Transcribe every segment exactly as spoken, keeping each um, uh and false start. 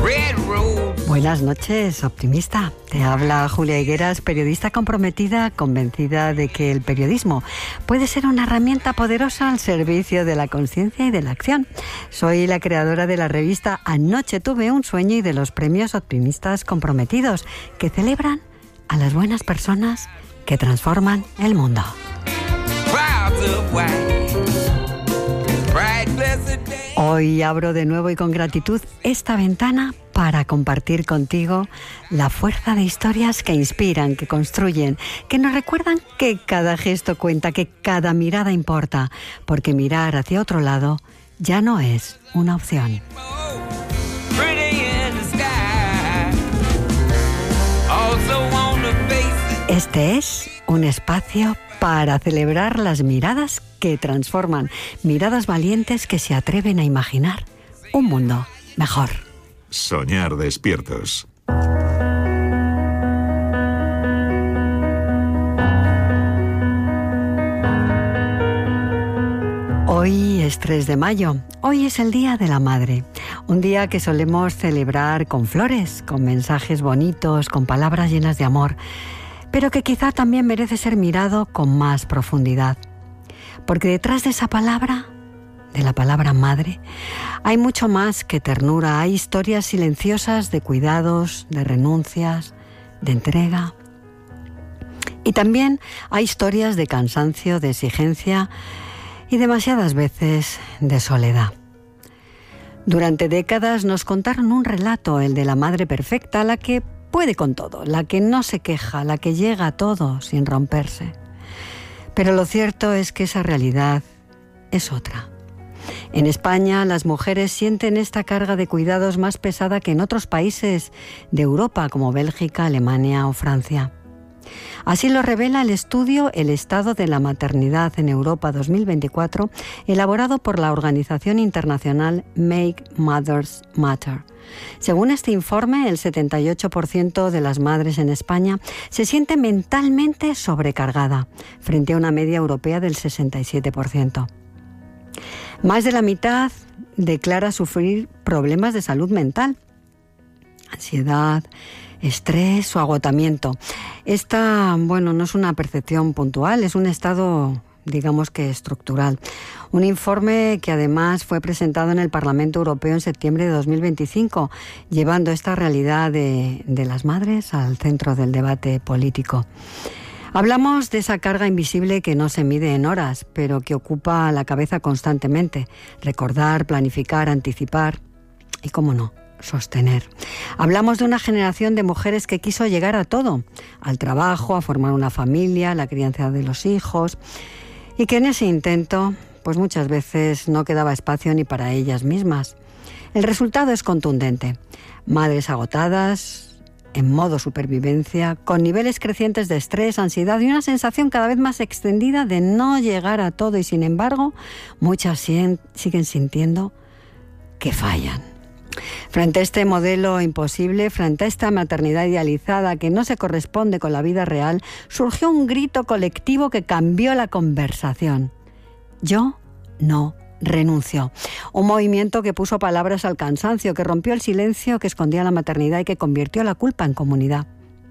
Buenas noches, optimista. Te habla Julia Higueras, periodista comprometida, convencida de que el periodismo puede ser una herramienta poderosa al servicio de la conciencia y de la acción. Soy la creadora de la revista Anoche tuve un sueño y de los premios Optimistas Comprometidos, que celebran a las buenas personas que transforman el mundo. Hoy abro de nuevo y con gratitud esta ventana para compartir contigo la fuerza de historias que inspiran, que construyen, que nos recuerdan que cada gesto cuenta, que cada mirada importa, porque mirar hacia otro lado ya no es una opción. Este es un espacio para celebrar las miradas que transforman, miradas valientes que se atreven a imaginar un mundo mejor. Soñar despiertos. Hoy es tres de mayo, hoy es el Día de la Madre, un día que solemos celebrar con flores, con mensajes bonitos, con palabras llenas de amor, pero que quizá también merece ser mirado con más profundidad. Porque detrás de esa palabra, de la palabra madre, hay mucho más que ternura, hay historias silenciosas de cuidados, de renuncias, de entrega. Y también hay historias de cansancio, de exigencia y demasiadas veces de soledad. Durante décadas nos contaron un relato, el de la madre perfecta, la que puede con todo, la que no se queja, la que llega a todo sin romperse. Pero lo cierto es que esa realidad es otra. En España, las mujeres sienten esta carga de cuidados más pesada que en otros países de Europa, como Bélgica, Alemania o Francia. Así lo revela el estudio El estado de la maternidad en Europa dos mil veinticuatro, elaborado por la organización internacional Make Mothers Matter. Según este informe, el setenta y ocho por ciento de las madres en España se siente mentalmente sobrecargada, frente a una media europea del sesenta y siete por ciento. Más de la mitad declara sufrir problemas de salud mental, ansiedad, estrés o agotamiento. Esta, bueno, no es una percepción puntual, es un estado, digamos que estructural. Un informe que además fue presentado en el Parlamento Europeo en septiembre de dos mil veinticinco, llevando esta realidad de, de las madres al centro del debate político. Hablamos de esa carga invisible que no se mide en horas, pero que ocupa la cabeza constantemente. Recordar, planificar, anticipar y, cómo no, sostener. Hablamos de una generación de mujeres que quiso llegar a todo, al trabajo, a formar una familia, a la crianza de los hijos, y que en ese intento, pues muchas veces no quedaba espacio ni para ellas mismas. El resultado es contundente. Madres agotadas, en modo supervivencia, con niveles crecientes de estrés, ansiedad y una sensación cada vez más extendida de no llegar a todo, y sin embargo, muchas siguen, siguen sintiendo que fallan. Frente a este modelo imposible, frente a esta maternidad idealizada que no se corresponde con la vida real, surgió un grito colectivo que cambió la conversación. Yo no renuncio. Un movimiento que puso palabras al cansancio, que rompió el silencio que escondía la maternidad y que convirtió la culpa en comunidad.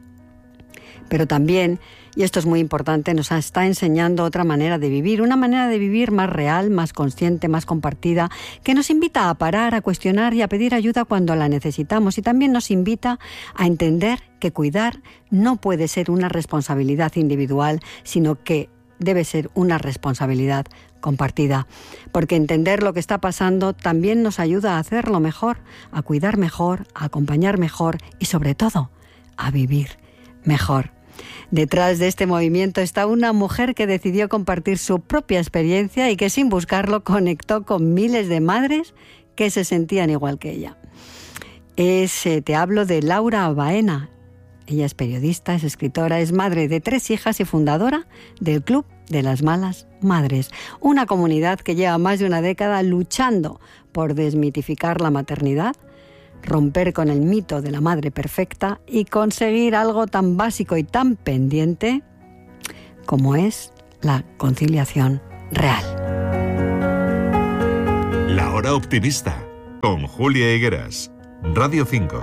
Pero también, y esto es muy importante, nos está enseñando otra manera de vivir, una manera de vivir más real, más consciente, más compartida, que nos invita a parar, a cuestionar y a pedir ayuda cuando la necesitamos, y también nos invita a entender que cuidar no puede ser una responsabilidad individual, sino que debe ser una responsabilidad compartida, porque entender lo que está pasando también nos ayuda a hacerlo mejor, a cuidar mejor, a acompañar mejor y sobre todo a vivir mejor. Detrás de este movimiento está una mujer que decidió compartir su propia experiencia y que sin buscarlo conectó con miles de madres que se sentían igual que ella. Es, eh, te hablo de Laura Baena. Ella es periodista, es escritora, es madre de tres hijas y fundadora del Club de las Malas Madres, una comunidad que lleva más de una década luchando por desmitificar la maternidad, romper con el mito de la madre perfecta y conseguir algo tan básico y tan pendiente como es la conciliación real. La Hora Optimista, con Julia Higueras. Radio cinco.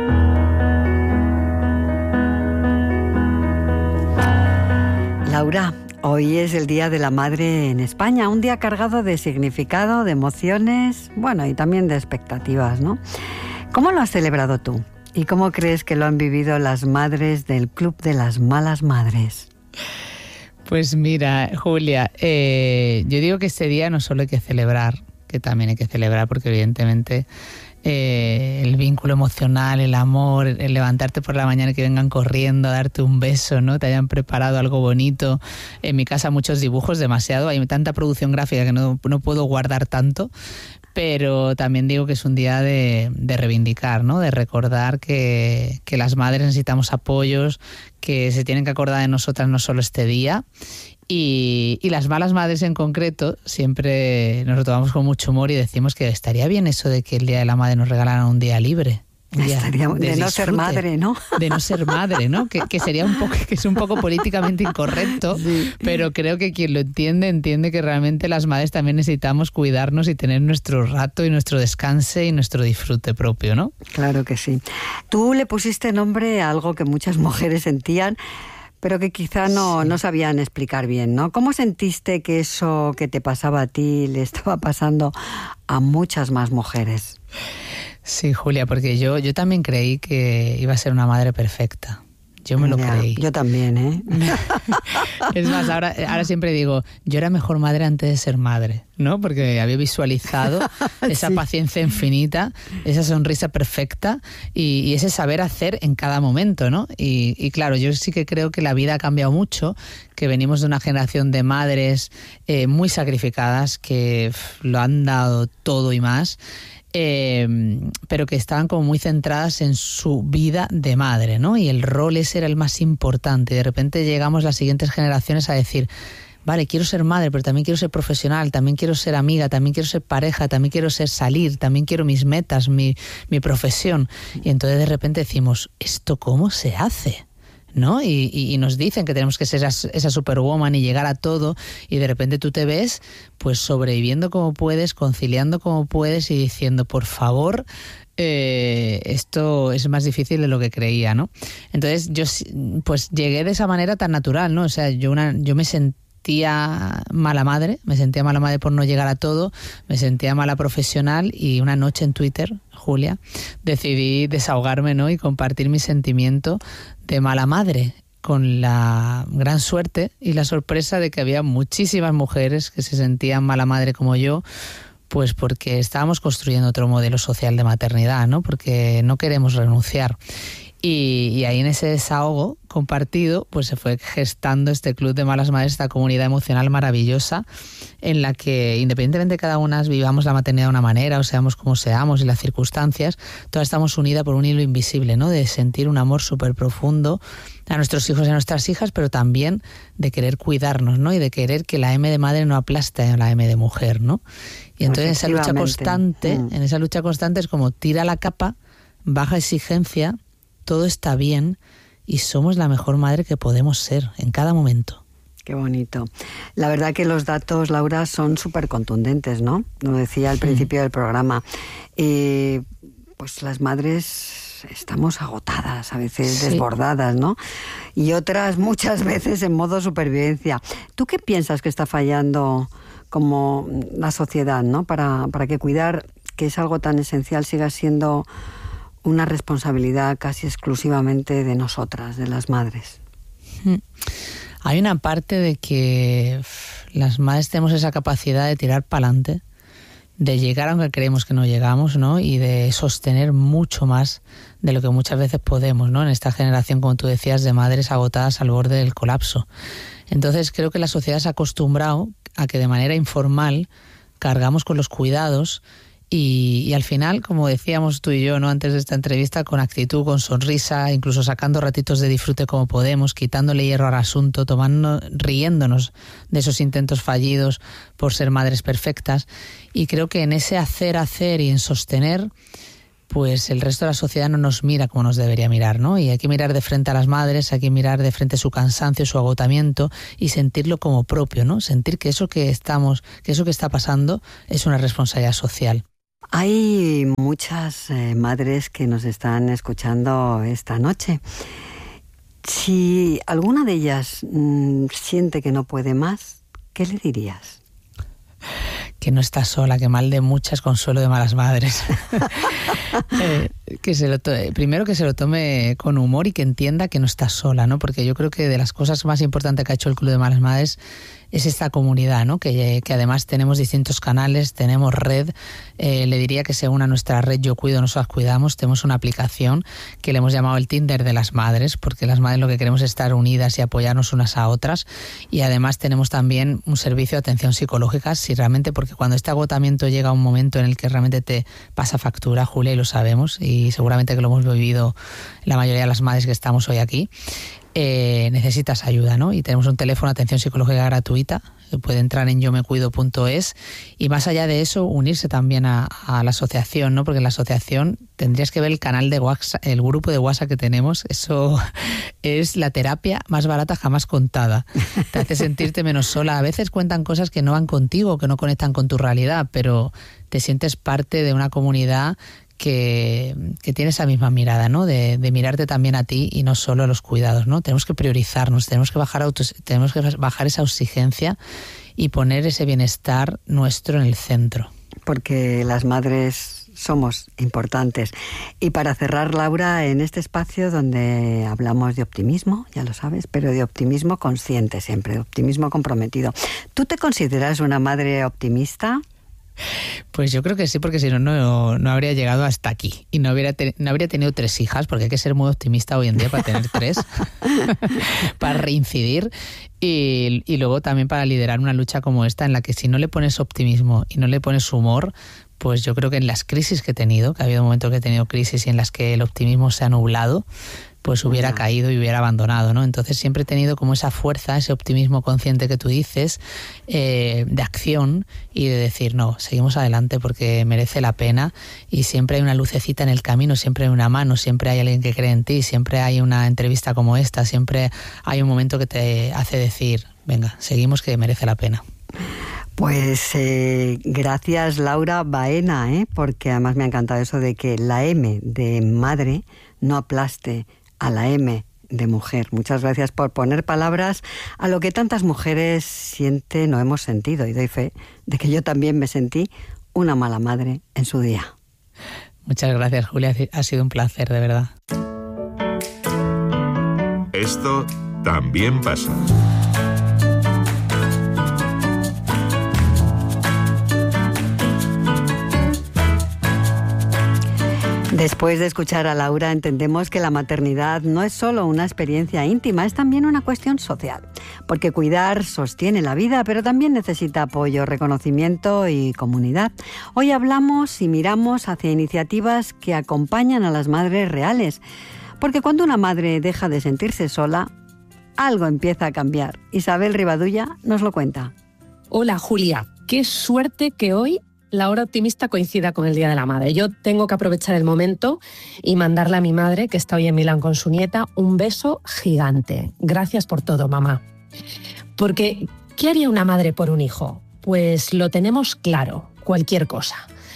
Laura, hoy es el Día de la Madre en España, un día cargado de significado, de emociones, bueno, y también de expectativas, ¿no? ¿Cómo lo has celebrado tú? ¿Y cómo crees que lo han vivido las madres del Club de las Malas Madres? Pues mira, Julia, eh, yo digo que este día no solo hay que celebrar, que también hay que celebrar porque evidentemente eh, el vínculo emocional, el amor, el levantarte por la mañana y que vengan corriendo a darte un beso, ¿no? Te hayan preparado algo bonito. En mi casa muchos dibujos, demasiado, hay tanta producción gráfica que no, no puedo guardar tanto. Pero también digo que es un día de, de reivindicar, ¿no? De recordar que, que las madres necesitamos apoyos, que se tienen que acordar de nosotras no solo este día. Y, y las malas madres en concreto, siempre nos lo tomamos con mucho humor y decimos que estaría bien eso de que el Día de la Madre nos regalaran un día libre. Estaría, de, de no ser madre, ¿no? De no ser madre, ¿no? Que, que sería un poco, que es un poco políticamente incorrecto, sí. Pero creo que quien lo entiende, entiende que realmente las madres también necesitamos cuidarnos y tener nuestro rato y nuestro descanse y nuestro disfrute propio, ¿no? Claro que sí. Tú le pusiste nombre a algo que muchas mujeres sentían, pero que quizá no, sí. no sabían explicar bien, ¿no? ¿Cómo sentiste que eso que te pasaba a ti le estaba pasando a muchas más mujeres? Sí, Julia, porque yo, yo también creí que iba a ser una madre perfecta. Yo me lo ya, creí. Yo también, ¿eh? Es más, ahora, ahora siempre digo, yo era mejor madre antes de ser madre, ¿no? Porque había visualizado esa sí. paciencia infinita, esa sonrisa perfecta y, y ese saber hacer en cada momento, ¿no? Y, y claro, yo sí que creo que la vida ha cambiado mucho, que venimos de una generación de madres eh, muy sacrificadas, que pff, lo han dado todo y más. Eh, pero que estaban como muy centradas en su vida de madre, ¿no? Y el rol ese era el más importante. Y de repente llegamos las siguientes generaciones a decir, vale, quiero ser madre, pero también quiero ser profesional, también quiero ser amiga, también quiero ser pareja, también quiero ser salir, también quiero mis metas, mi, mi profesión. Y entonces de repente decimos, ¿esto cómo se hace? ¿No? Y, y, y nos dicen que tenemos que ser esa, esa superwoman y llegar a todo, y de repente tú te ves pues sobreviviendo como puedes, conciliando como puedes y diciendo, por favor, eh, esto es más difícil de lo que creía, ¿no? Entonces yo pues llegué de esa manera tan natural, ¿no? O sea, yo, una, yo me sentía mala madre, me sentía mala madre por no llegar a todo, me sentía mala profesional y una noche en Twitter, Julia, decidí desahogarme, ¿no? Y compartir mi sentimiento de mala madre, con la gran suerte y la sorpresa de que había muchísimas mujeres que se sentían mala madre como yo, pues porque estábamos construyendo otro modelo social de maternidad, ¿no? Porque no queremos renunciar. Y, y ahí en ese desahogo compartido pues se fue gestando este Club de Malas Madres, esta comunidad emocional maravillosa en la que, independientemente de cada una vivamos la maternidad de una manera o seamos como seamos y las circunstancias, todas estamos unidas por un hilo invisible, ¿no? De sentir un amor súper profundo a nuestros hijos y a nuestras hijas, pero también de querer cuidarnos, ¿no? Y de querer que la M de madre no aplaste a la M de mujer, ¿no? Y entonces esa lucha constante, mm. en esa lucha constante es como tira la capa, baja exigencia, todo está bien y somos la mejor madre que podemos ser en cada momento. Qué bonito. La verdad que los datos, Laura, son súper contundentes, ¿no? Lo decía al sí. principio del programa. Eh, pues las madres estamos agotadas, a veces sí. desbordadas, ¿no? Y otras muchas veces en modo supervivencia. ¿Tú qué piensas que está fallando como la sociedad, ¿no? Para, para que cuidar, que es algo tan esencial, siga siendo una responsabilidad casi exclusivamente de nosotras, de las madres. Hay una parte de que las madres tenemos esa capacidad de tirar para adelante, de llegar aunque creemos que no llegamos, ¿no? Y de sostener mucho más de lo que muchas veces podemos, ¿no? En esta generación, como tú decías, de madres agotadas al borde del colapso. Entonces creo que la sociedad se ha acostumbrado a que de manera informal cargamos con los cuidados. Y, y al final, como decíamos tú y yo, ¿no? Antes de esta entrevista, con actitud, con sonrisa, incluso sacando ratitos de disfrute como podemos, quitándole hierro al asunto, tomando, riéndonos de esos intentos fallidos por ser madres perfectas. Y creo que en ese hacer, hacer y en sostener, pues el resto de la sociedad no nos mira como nos debería mirar, ¿no? Y hay que mirar de frente a las madres, hay que mirar de frente su cansancio, su agotamiento y sentirlo como propio, ¿no? Sentir que eso que estamos, que eso que está pasando es una responsabilidad social. Hay muchas eh, madres que nos están escuchando esta noche. Si alguna de ellas mmm, siente que no puede más, ¿qué le dirías? Que no está sola, que mal de muchas, consuelo de malas madres. eh, que se lo to- primero que se lo tome con humor y que entienda que no está sola, ¿no? Porque yo creo que de las cosas más importantes que ha hecho el Club de Malas Madres es esta comunidad, ¿no? Que, que además tenemos distintos canales, tenemos red. Eh, le diría que según a nuestra red Yo Cuido, Nosotras Cuidamos, tenemos una aplicación que le hemos llamado el Tinder de las madres, porque las madres lo que queremos es estar unidas y apoyarnos unas a otras. Y además tenemos también un servicio de atención psicológica, si realmente, porque cuando este agotamiento llega a un momento en el que realmente te pasa factura, Julia, y lo sabemos, y seguramente que lo hemos vivido la mayoría de las madres que estamos hoy aquí, Eh, necesitas ayuda, ¿no? Y tenemos un teléfono de atención psicológica gratuita, puede entrar en yo me cuido punto es, y más allá de eso, unirse también a, a la asociación, ¿no? Porque en la asociación tendrías que ver el canal de WhatsApp, el grupo de WhatsApp que tenemos, eso es la terapia más barata jamás contada. Te hace sentirte menos sola. A veces cuentan cosas que no van contigo, que no conectan con tu realidad, pero te sientes parte de una comunidad Que, que tiene esa misma mirada, ¿no? De, de mirarte también a ti y no solo a los cuidados, ¿no? Tenemos que priorizarnos, tenemos que bajar autos, tenemos que bajar esa exigencia y poner ese bienestar nuestro en el centro. Porque las madres somos importantes. Y para cerrar, Laura, en este espacio donde hablamos de optimismo, ya lo sabes, pero de optimismo consciente siempre, de optimismo comprometido. ¿Tú te consideras una madre optimista? Pues yo creo que sí, porque si no, no, no habría llegado hasta aquí y no, hubiera te, no habría tenido tres hijas, porque hay que ser muy optimista hoy en día para tener tres, para reincidir y, y luego también para liderar una lucha como esta en la que si no le pones optimismo y no le pones humor, pues yo creo que en las crisis que he tenido, que ha habido momentos que he tenido crisis y en las que el optimismo se ha nublado, pues hubiera caído y hubiera abandonado, ¿no? Entonces siempre he tenido como esa fuerza, ese optimismo consciente que tú dices, eh, de acción y de decir, no, seguimos adelante porque merece la pena y siempre hay una lucecita en el camino, siempre hay una mano, siempre hay alguien que cree en ti, siempre hay una entrevista como esta, siempre hay un momento que te hace decir, venga, seguimos que merece la pena. Pues eh, gracias, Laura Baena, ¿eh? Porque además me ha encantado eso de que la M de madre no aplaste a la M de mujer. Muchas gracias por poner palabras a lo que tantas mujeres sienten o hemos sentido, y doy fe de que yo también me sentí una mala madre en su día. Muchas gracias, Julia, ha sido un placer, de verdad. Esto también pasa. Después de escuchar a Laura, entendemos que la maternidad no es solo una experiencia íntima, es también una cuestión social. Porque cuidar sostiene la vida, pero también necesita apoyo, reconocimiento y comunidad. Hoy hablamos y miramos hacia iniciativas que acompañan a las madres reales. Porque cuando una madre deja de sentirse sola, algo empieza a cambiar. Isabel Rivadulla nos lo cuenta. Hola, Julia. Qué suerte que hoy la hora optimista coincida con el Día de la Madre. Yo tengo que aprovechar el momento y mandarle a mi madre, que está hoy en Milán con su nieta, un beso gigante. Gracias por todo, mamá. Porque, ¿qué haría una madre por un hijo? Pues lo tenemos claro, cualquier cosa.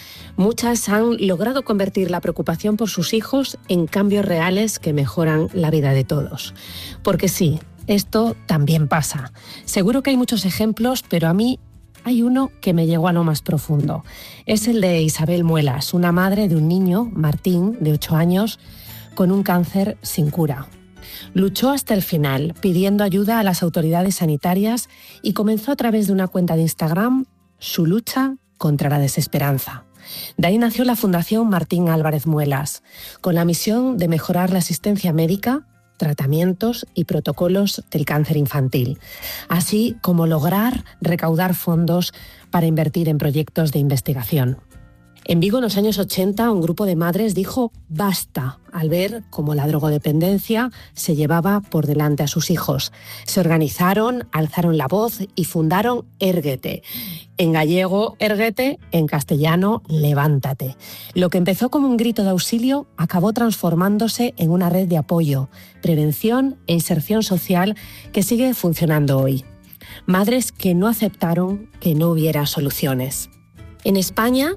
Muchas han logrado convertir la preocupación por sus hijos en cambios reales que mejoran la vida de todos. Porque sí, esto también pasa. Seguro que hay muchos ejemplos, pero a mí hay uno que me llegó a lo más profundo. Es el de Isabel Muelas, una madre de un niño, Martín, de ocho años, con un cáncer sin cura. Luchó hasta el final, pidiendo ayuda a las autoridades sanitarias y comenzó a través de una cuenta de Instagram su lucha contra la desesperanza. De ahí nació la Fundación Martín Álvarez Muelas, con la misión de mejorar la asistencia médica, tratamientos y protocolos del cáncer infantil, así como lograr recaudar fondos para invertir en proyectos de investigación. En Vigo, en los años ochenta, un grupo de madres dijo basta al ver cómo la drogodependencia se llevaba por delante a sus hijos. Se organizaron, alzaron la voz y fundaron Érguete. En gallego, Érguete, en castellano, Levántate. Lo que empezó como un grito de auxilio acabó transformándose en una red de apoyo, prevención e inserción social que sigue funcionando hoy. Madres que no aceptaron que no hubiera soluciones. En España,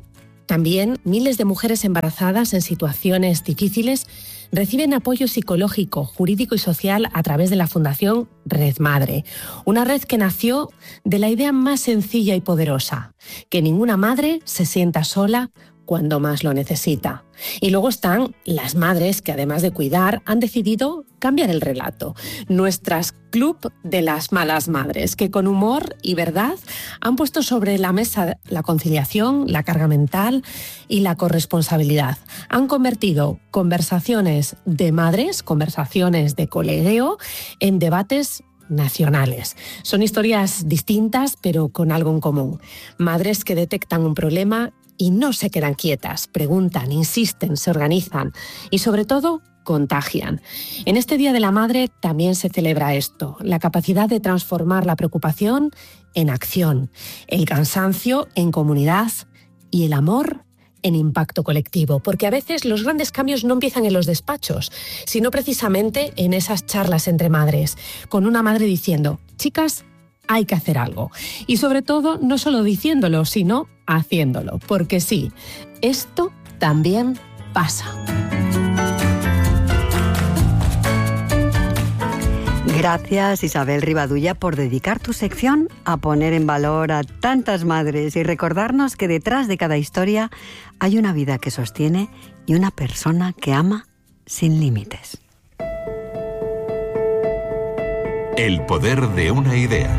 También miles de mujeres embarazadas en situaciones difíciles reciben apoyo psicológico, jurídico y social a través de la Fundación Red Madre, una red que nació de la idea más sencilla y poderosa, que ninguna madre se sienta sola cuando más lo necesita. Y luego están las madres que, además de cuidar, han decidido cambiar el relato. Nuestras Club de las Malas Madres, que con humor y verdad han puesto sobre la mesa la conciliación, la carga mental y la corresponsabilidad. Han convertido conversaciones de madres, conversaciones de colegueo, en debates nacionales. Son historias distintas, pero con algo en común. Madres que detectan un problema y no se quedan quietas, preguntan, insisten, se organizan y, sobre todo, contagian. En este Día de la Madre también se celebra esto, la capacidad de transformar la preocupación en acción, el cansancio en comunidad y el amor en impacto colectivo, porque a veces los grandes cambios no empiezan en los despachos, sino precisamente en esas charlas entre madres, con una madre diciendo, chicas, hay que hacer algo. Y sobre todo, no solo diciéndolo, sino haciéndolo. Porque sí, esto también pasa. Gracias, Isabel Rivadulla, por dedicar tu sección a poner en valor a tantas madres y recordarnos que detrás de cada historia hay una vida que sostiene y una persona que ama sin límites. El poder de una idea.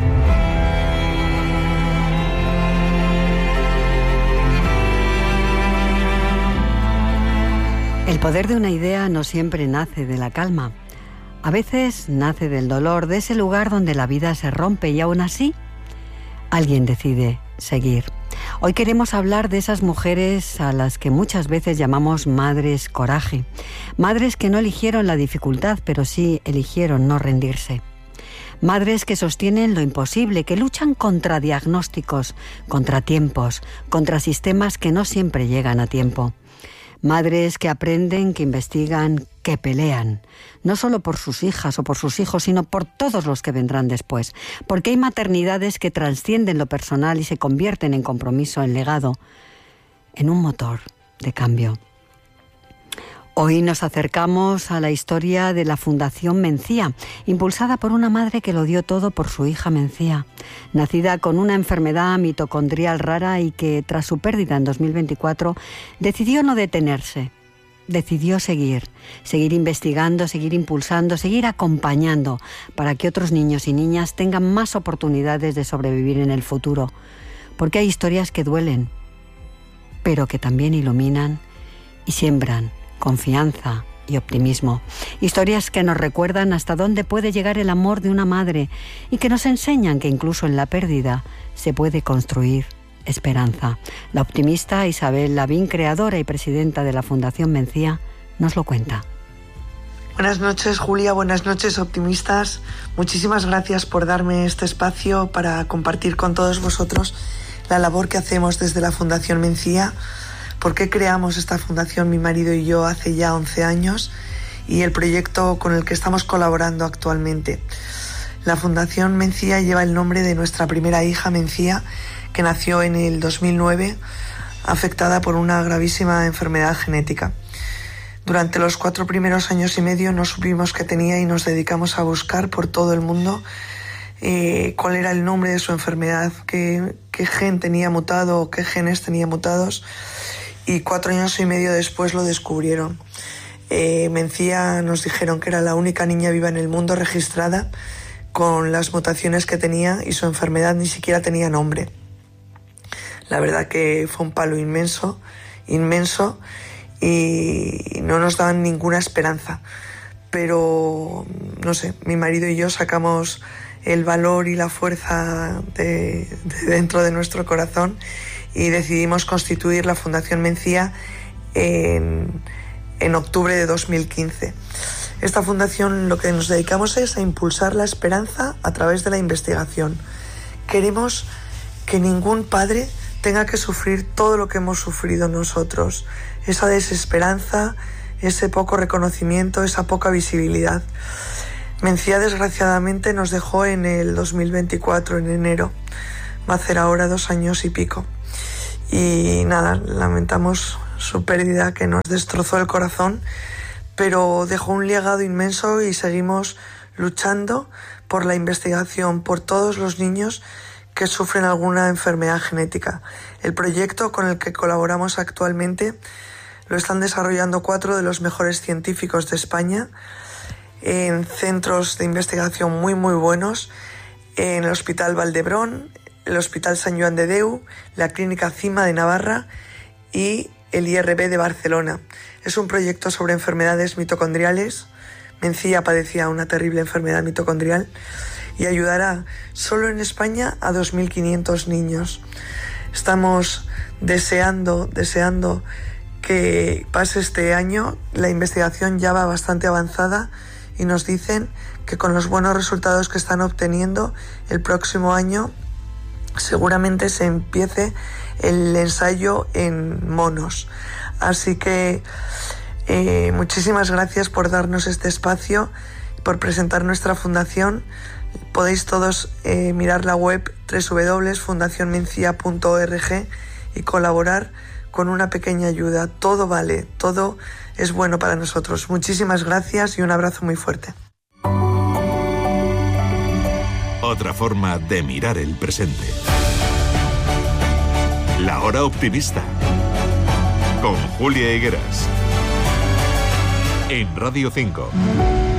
El poder de una idea no siempre nace de la calma. A veces nace del dolor, de ese lugar donde la vida se rompe y aún así alguien decide seguir. Hoy queremos hablar de esas mujeres a las que muchas veces llamamos madres coraje. Madres que no eligieron la dificultad, pero sí eligieron no rendirse. Madres que sostienen lo imposible, que luchan contra diagnósticos, contra tiempos, contra sistemas que no siempre llegan a tiempo. Madres que aprenden, que investigan, que pelean, no solo por sus hijas o por sus hijos, sino por todos los que vendrán después, porque hay maternidades que trascienden lo personal y se convierten en compromiso, en legado, en un motor de cambio. Hoy nos acercamos a la historia de la Fundación Mencía, impulsada por una madre que lo dio todo por su hija Mencía, nacida con una enfermedad mitocondrial rara y que, tras su pérdida en dos mil veinticuatro, decidió no detenerse, decidió seguir, seguir investigando, seguir impulsando, seguir acompañando para que otros niños y niñas tengan más oportunidades de sobrevivir en el futuro, porque hay historias que duelen, pero que también iluminan y siembran confianza y optimismo. Historias que nos recuerdan hasta dónde puede llegar el amor de una madre y que nos enseñan que incluso en la pérdida se puede construir esperanza. La optimista Isabel Lavín, creadora y presidenta de la Fundación Mencía, nos lo cuenta. Buenas noches, Julia, buenas noches, optimistas. Muchísimas gracias por darme este espacio para compartir con todos vosotros la labor que hacemos desde la Fundación Mencía. ¿Por qué creamos esta fundación, mi marido y yo, hace ya once años? Y el proyecto con el que estamos colaborando actualmente. La Fundación Mencía lleva el nombre de nuestra primera hija, Mencía, que nació en el dos mil nueve, afectada por una gravísima enfermedad genética. Durante los cuatro primeros años y medio no supimos qué tenía y nos dedicamos a buscar por todo el mundo eh, cuál era el nombre de su enfermedad, qué, qué gen tenía mutado o qué genes tenía mutados. Y cuatro años y medio después lo descubrieron. Eh, Mencía nos dijeron que era la única niña viva en el mundo registrada con las mutaciones que tenía y su enfermedad ni siquiera tenía nombre. La verdad que fue un palo inmenso, inmenso, y no nos daban ninguna esperanza. Pero, no sé, mi marido y yo sacamos el valor y la fuerza de, de dentro de nuestro corazón y decidimos constituir la Fundación Mencía en, en octubre de dos mil quince. Esta fundación lo que nos dedicamos es a impulsar la esperanza a través de la investigación. Queremos que ningún padre tenga que sufrir todo lo que hemos sufrido nosotros, esa desesperanza, ese poco reconocimiento, esa poca visibilidad. Mencía desgraciadamente nos dejó en el dos mil veinticuatro, en enero, va a hacer ahora dos años y pico. y nada, lamentamos su pérdida, que nos destrozó el corazón, pero dejó un legado inmenso y seguimos luchando por la investigación, por todos los niños que sufren alguna enfermedad genética. El proyecto con el que colaboramos actualmente lo están desarrollando cuatro de los mejores científicos de España en centros de investigación muy muy buenos, en el Hospital Valdebrón, el Hospital Sant Joan de Déu, la Clínica Cima de Navarra y el I R B de Barcelona. Es un proyecto sobre enfermedades mitocondriales. Mencía padecía una terrible enfermedad mitocondrial y ayudará solo en España a dos mil quinientos niños. Estamos deseando, deseando que pase este año. La investigación ya va bastante avanzada y nos dicen que con los buenos resultados que están obteniendo, el próximo año seguramente se empiece el ensayo en monos. Así que eh, muchísimas gracias por darnos este espacio, por presentar nuestra fundación. Podéis todos eh, mirar la web doble u doble u doble u punto fundación mencía punto org y colaborar con una pequeña ayuda. Todo vale, todo es bueno para nosotros. Muchísimas gracias y un abrazo muy fuerte. Otra forma de mirar el presente. La Hora Optimista, con Julia Higueras, en Radio cinco.